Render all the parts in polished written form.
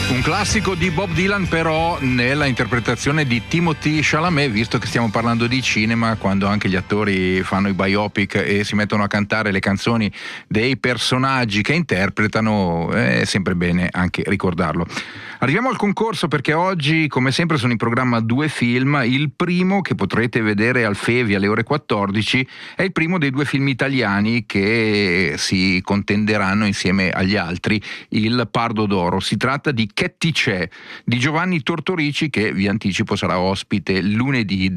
Un classico di Bob Dylan, però nella interpretazione di Timothée Chalamet, visto che stiamo parlando di cinema, quando anche gli attori fanno i biopic e si mettono a cantare le canzoni dei personaggi che interpretano, è sempre bene anche ricordarlo. Arriviamo al concorso, perché oggi, come sempre, sono in programma due film. Il primo, che potrete vedere al Fevi alle ore 14, è il primo dei due film italiani che si contenderanno insieme agli altri il Pardo d'Oro. Si tratta di Chetti c'è, di Giovanni Tortorici, che vi anticipo sarà ospite lunedì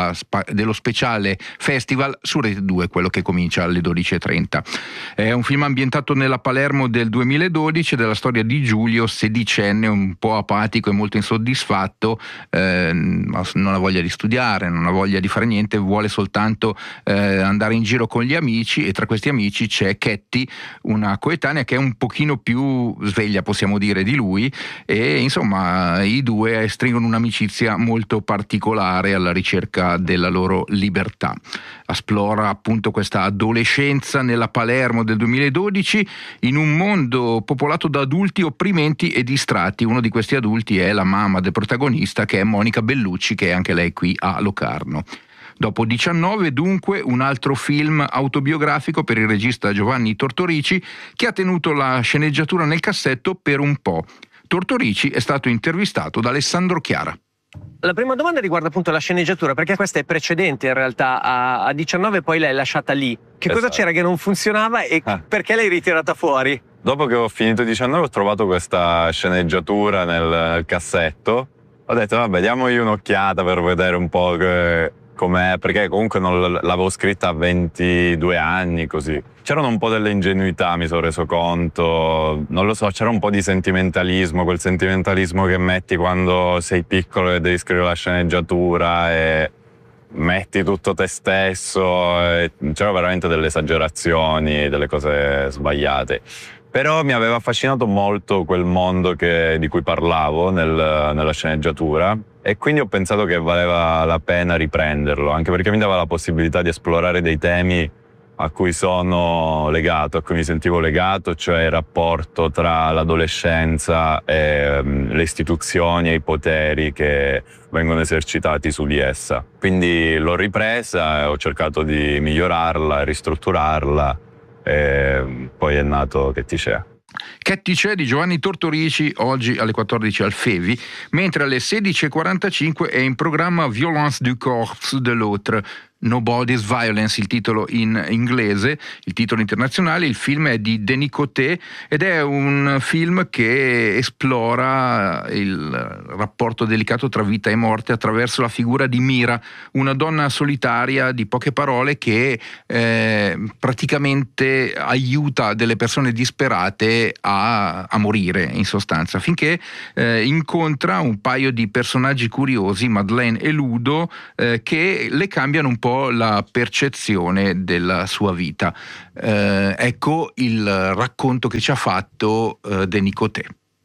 dello speciale festival su Rete 2, quello che comincia alle 12:30. È un film ambientato nella Palermo del 2012, della storia di Giulio, sedicenne, un po' apatico e molto insoddisfatto, non ha voglia di studiare, non ha voglia di fare niente, vuole soltanto andare in giro con gli amici, e tra questi amici c'è Chetti, una coetanea che è un pochino più sveglia, possiamo dire, di lui, e insomma i due stringono un'amicizia molto particolare alla ricerca della loro libertà. Esplora appunto questa adolescenza nella Palermo del 2012 in un mondo popolato da adulti opprimenti e distratti. Uno di questi adulti è la mamma del protagonista, che è Monica Bellucci, che è anche lei qui a Locarno. Dopo 19, dunque, un altro film autobiografico per il regista Giovanni Tortorici, che ha tenuto la sceneggiatura nel cassetto per un po'. Tortorici è stato intervistato da Alessandro Chiara. La prima domanda riguarda appunto la sceneggiatura, perché questa è precedente in realtà a 19, poi l'hai lasciata lì. Che cosa c'era che non funzionava e perché l'hai ritirata fuori? Dopo che ho finito 19 ho trovato questa sceneggiatura nel cassetto. Ho detto vabbè, diamogli un'occhiata per vedere un po' com'è, perché comunque non l'avevo scritta a 22 anni, così. C'erano un po' delle ingenuità, mi sono reso conto, non lo so, c'era un po' di sentimentalismo, quel sentimentalismo che metti quando sei piccolo e devi scrivere la sceneggiatura e metti tutto te stesso, e c'erano veramente delle esagerazioni, delle cose sbagliate. Però mi aveva affascinato molto quel mondo di cui parlavo nella sceneggiatura, e quindi ho pensato che valeva la pena riprenderlo, anche perché mi dava la possibilità di esplorare dei temi a cui sono legato, a cui mi sentivo legato, cioè il rapporto tra l'adolescenza e le istituzioni e i poteri che vengono esercitati su di essa. Quindi l'ho ripresa e ho cercato di migliorarla, ristrutturarla, e poi è nato Chetti c'è. Chetti c'è di Giovanni Tortorici, oggi alle 14 al Fevi, mentre alle 16:45 è in programma Violence du corps de l'autre, Nobody's Violence, il titolo in inglese, il titolo internazionale. Il film è di Denis Coté ed è un film che esplora il rapporto delicato tra vita e morte attraverso la figura di Mira, una donna solitaria di poche parole che praticamente aiuta delle persone disperate a morire, in sostanza, finché incontra un paio di personaggi curiosi, Madeleine e Ludo, che le cambiano un po' la percezione della sua vita. Ecco il racconto che ci ha fatto Denis Coté.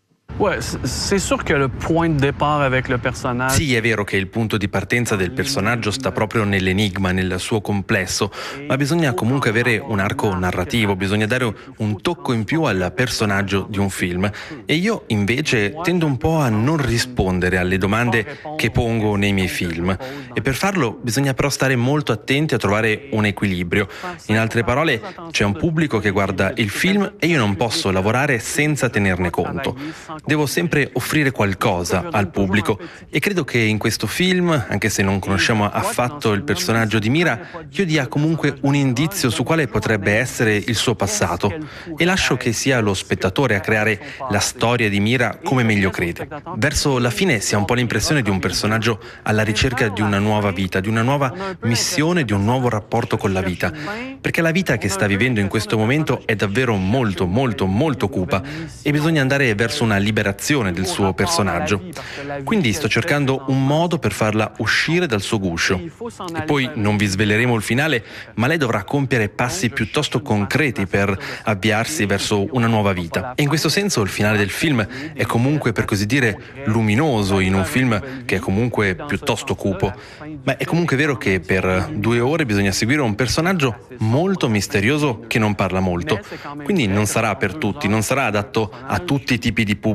Sì, è vero che il punto di partenza del personaggio sta proprio nell'enigma, nel suo complesso, ma bisogna comunque avere un arco narrativo, bisogna dare un tocco in più al personaggio di un film. E io invece tendo un po' a non rispondere alle domande che pongo nei miei film. E per farlo bisogna però stare molto attenti a trovare un equilibrio. In altre parole, c'è un pubblico che guarda il film e io non posso lavorare senza tenerne conto. Devo sempre offrire qualcosa al pubblico, e credo che in questo film, anche se non conosciamo affatto il personaggio di Mira, io dia comunque un indizio su quale potrebbe essere il suo passato, e lascio che sia lo spettatore a creare la storia di Mira come meglio crede. Verso la fine si ha un po' l'impressione di un personaggio alla ricerca di una nuova vita, di una nuova missione, di un nuovo rapporto con la vita, perché la vita che sta vivendo in questo momento è davvero molto, molto, molto cupa, e bisogna andare verso una liberazione del suo personaggio. Quindi sto cercando un modo per farla uscire dal suo guscio. E poi non vi sveleremo il finale, ma lei dovrà compiere passi piuttosto concreti per avviarsi verso una nuova vita. E in questo senso il finale del film è comunque, per così dire, luminoso, in un film che è comunque piuttosto cupo. Ma è comunque vero che per 2 ore bisogna seguire un personaggio molto misterioso che non parla molto. Quindi non sarà per tutti, non sarà adatto a tutti i tipi di pubblico.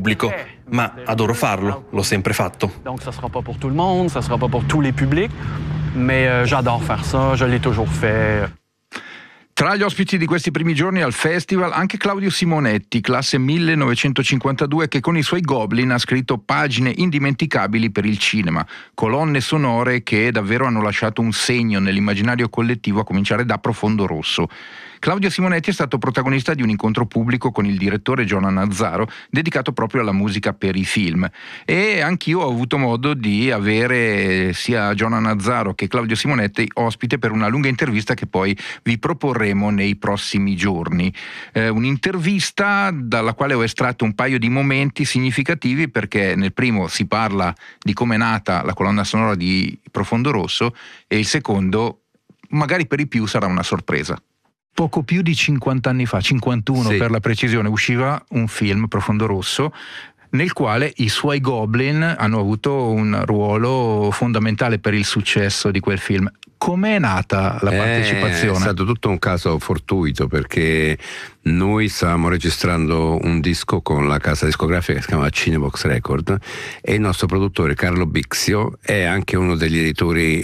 pubblico, ma adoro farlo, l'ho sempre fatto. Donc ça sera pas pour tout le monde, ça sera pas pour tous les publics, mais j'adore faire ça, je l'ai toujours fait. Tra gli ospiti di questi primi giorni al festival anche Claudio Simonetti, classe 1952, che con i suoi Goblin ha scritto pagine indimenticabili per il cinema, colonne sonore che davvero hanno lasciato un segno nell'immaginario collettivo, a cominciare da Profondo Rosso. Claudio Simonetti è stato protagonista di un incontro pubblico con il direttore Jonah Nazzaro dedicato proprio alla musica per i film, e anch'io ho avuto modo di avere sia Jonah Nazzaro che Claudio Simonetti ospite per una lunga intervista che poi vi proporremo nei prossimi giorni. Un'intervista dalla quale ho estratto un paio di momenti significativi, perché nel primo si parla di come è nata la colonna sonora di Profondo Rosso e il secondo, magari per i più, sarà una sorpresa. Poco più di 50 anni fa, 51 per la precisione, usciva un film, Profondo Rosso, nel quale i suoi Goblin hanno avuto un ruolo fondamentale per il successo di quel film. Com'è nata la partecipazione? È stato tutto un caso fortuito, perché noi stavamo registrando un disco con la casa discografica che si chiama Cinebox Record, e il nostro produttore Carlo Bixio è anche uno degli editori,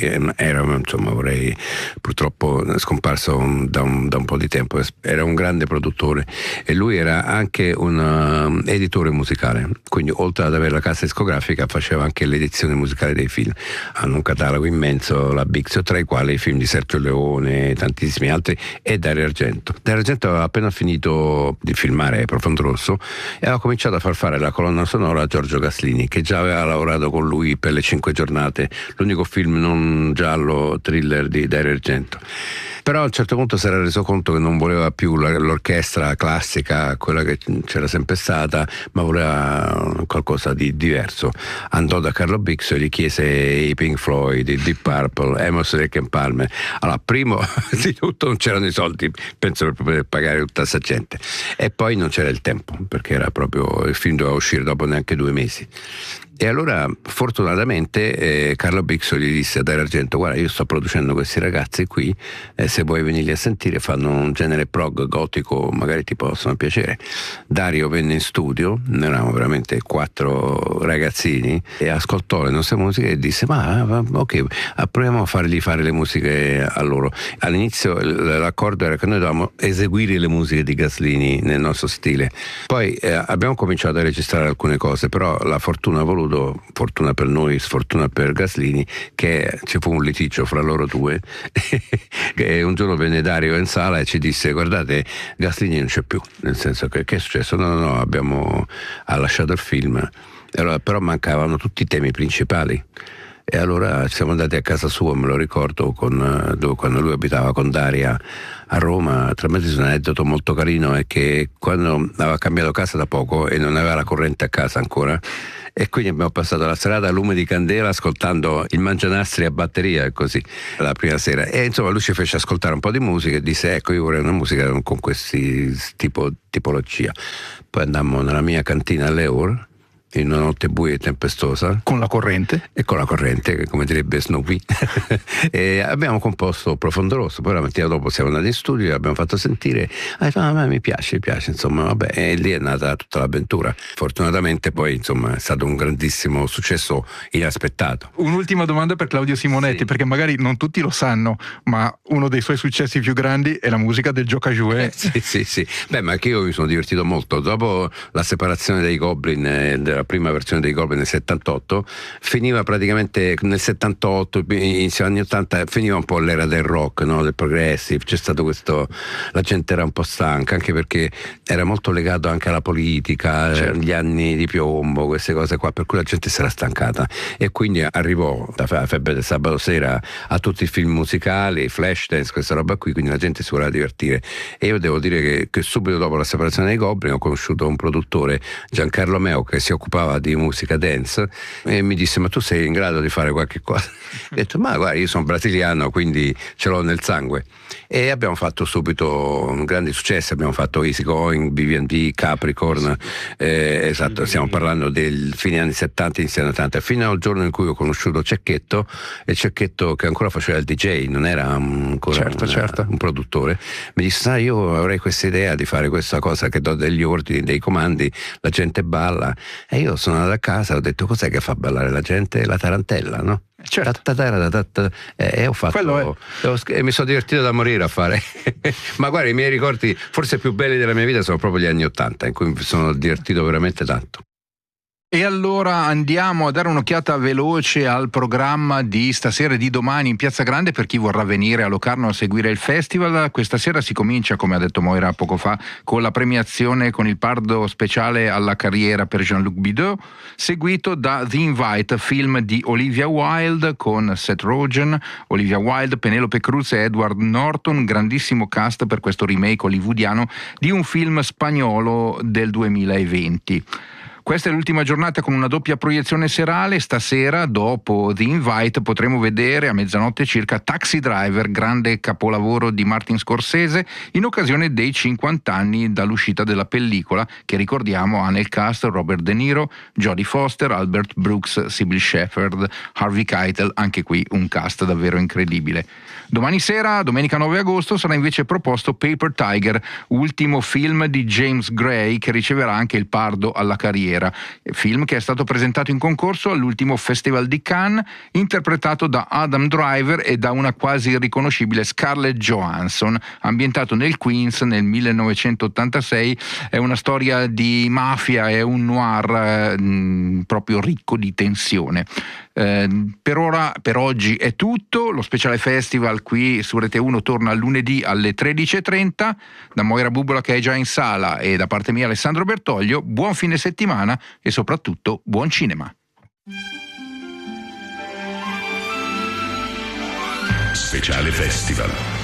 purtroppo scomparso da un po' di tempo, era un grande produttore e lui era anche un editore musicale, quindi oltre ad avere la casa discografica faceva anche l'edizione musicale dei film. Hanno un catalogo immenso, la Bixio, tra i quali i film di Sergio Leone, tantissimi altri, e Dario Argento. Dario Argento aveva appena finito di filmare Profondo Rosso e aveva cominciato a far fare la colonna sonora a Giorgio Gaslini, che già aveva lavorato con lui per Le 5 giornate, l'unico film non giallo thriller di Dario Argento. Però a un certo punto si era reso conto che non voleva più l'orchestra classica, quella che c'era sempre stata, ma voleva qualcosa di diverso. Andò da Carlo Bixio e gli chiese i Pink Floyd, i Deep Purple, Amos, Rick and Palmer. Allora, primo di tutto non c'erano i soldi, penso, per poter pagare tutta questa gente, e poi non c'era il tempo, perché era proprio, il film doveva uscire dopo neanche 2 mesi. E allora fortunatamente Carlo Bixio gli disse a Dario Argento: guarda, io sto producendo questi ragazzi qui, se vuoi venirli a sentire, fanno un genere prog gotico, magari ti possono piacere. Dario venne in studio, noi eravamo veramente 4 ragazzini, e ascoltò le nostre musiche e disse: ma ok, proviamo a fargli fare le musiche a loro. All'inizio l'accordo era che noi dovevamo eseguire le musiche di Gaslini nel nostro stile, poi abbiamo cominciato a registrare alcune cose, però la fortuna ha voluto, fortuna per noi, sfortuna per Gaslini, che ci fu un litigio fra loro due che un giorno venne Dario in sala e ci disse: guardate, Gaslini non c'è più, nel senso che è successo? No, ha lasciato il film. Allora, però mancavano tutti i temi principali. E allora siamo andati a casa sua, me lo ricordo, quando lui abitava con Daria a Roma. Tra l'altro un aneddoto molto carino è che quando aveva cambiato casa da poco e non aveva la corrente a casa ancora, e quindi abbiamo passato la serata a lume di candela ascoltando il Mangianastri a batteria, e così, la prima sera. E insomma lui ci fece ascoltare un po' di musica e disse: ecco, io vorrei una musica con questi tipologia. Poi andammo nella mia cantina all'Eur, in una notte buia e tempestosa, con la corrente, come direbbe Snoopy e abbiamo composto Profondo Rosso. Poi la mattina dopo siamo andati in studio, l'abbiamo fatto sentire, mi piace, insomma, vabbè, e lì è nata tutta l'avventura. Fortunatamente poi, insomma, è stato un grandissimo successo inaspettato. Un'ultima domanda per Claudio Simonetti, sì, perché magari non tutti lo sanno, ma uno dei suoi successi più grandi è la musica del Gioca Jouet. Sì. Beh, ma anche io mi sono divertito molto. Dopo la separazione dei Goblin, della prima versione dei Goblin nel 78, finiva praticamente nel 78, inizio anni 80, finiva un po' l'era del rock, no? Del progressive. C'è stato questo, la gente era un po' stanca, anche perché era molto legato anche alla politica, certo, gli anni di piombo, queste cose qua, per cui la gente si era stancata, e quindi arrivò la febbre del sabato sera a tutti i film musicali, Flashdance, questa roba qui, quindi la gente si voleva divertire. E io devo dire che subito dopo la separazione dei Goblin ho conosciuto un produttore, Giancarlo Meo, che si occupa occupava di musica dance, e mi disse: ma tu sei in grado di fare qualche cosa? Ho detto: ma guarda, io sono brasiliano, quindi ce l'ho nel sangue. E abbiamo fatto subito un grande successo, abbiamo fatto Easy Going, BB&B, Capricorn, esatto, stiamo parlando del fine anni 70, inizio anni 80, fino al giorno in cui ho conosciuto Cecchetto, e Cecchetto, che ancora faceva il DJ, non era ancora un produttore, mi disse: sai, io avrei questa idea di fare questa cosa, che do degli ordini, dei comandi, la gente balla. E io sono andato a casa e ho detto: cos'è che fa ballare la gente? La tarantella, no? Certo. E ho fatto e mi sono divertito da morire a fare. Ma guarda, i miei ricordi forse più belli della mia vita sono proprio gli anni '80, in cui mi sono divertito veramente tanto. E allora andiamo a dare un'occhiata veloce al programma di stasera e di domani in Piazza Grande per chi vorrà venire a Locarno a seguire il festival. Questa sera si comincia, come ha detto Moira poco fa, con la premiazione con il Pardo speciale alla carriera per Jean-Luc Bidot, seguito da The Invite, film di Olivia Wilde con Seth Rogen, Olivia Wilde, Penelope Cruz e Edward Norton, grandissimo cast per questo remake hollywoodiano di un film spagnolo del 2020. Questa è l'ultima giornata con una doppia proiezione serale. Stasera, dopo The Invite, potremo vedere a mezzanotte circa Taxi Driver, grande capolavoro di Martin Scorsese, in occasione dei 50 anni dall'uscita della pellicola, che ricordiamo ha nel cast Robert De Niro, Jodie Foster, Albert Brooks, Sybil Shepherd, Harvey Keitel, anche qui un cast davvero incredibile. Domani sera, domenica 9 agosto, sarà invece proposto Paper Tiger, ultimo film di James Gray, che riceverà anche il Pardo alla carriera, film che è stato presentato in concorso all'ultimo Festival di Cannes, interpretato da Adam Driver e da una quasi irriconoscibile Scarlett Johansson, ambientato nel Queens nel 1986. È una storia di mafia, è un noir proprio ricco di tensione. Per oggi è tutto. Lo speciale festival qui su Rete 1 torna lunedì alle 13:30. Da Moira Bubola, che è già in sala, e da parte mia Alessandro Bertoglio, buon fine settimana e soprattutto buon cinema. Speciale festival.